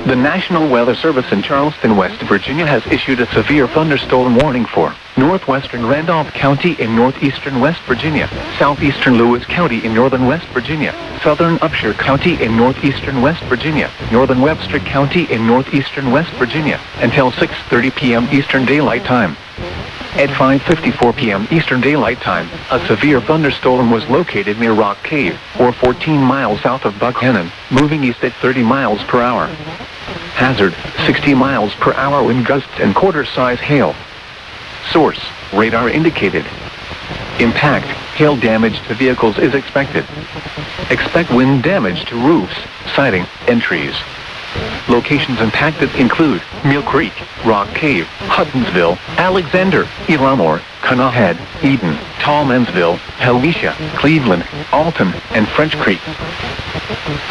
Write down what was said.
The National Weather Service in Charleston, West Virginia has issued a severe thunderstorm warning for northwestern Randolph County in northeastern West Virginia, southeastern Lewis County in northern West Virginia, southern Upshur County in northeastern West Virginia, northern Webster County in northeastern West Virginia, until 6:30 p.m. Eastern Daylight Time. At 5:54 p.m. Eastern Daylight Time, a severe thunderstorm was located near Rock Cave, or 14 miles south of Buckhannon, moving east at 30 miles per hour. Hazard, 60 miles per hour wind gusts and quarter-size hail. Source, radar indicated. Impact, hail damage to vehicles is expected. Expect wind damage to roofs, siding, and trees. Locations impacted include Mill Creek, Rock Cave, Huttonsville, Alexander, Elamore, Canahead, Eden, Tallmansville, Helvetia, Cleveland, Alton, and French Creek.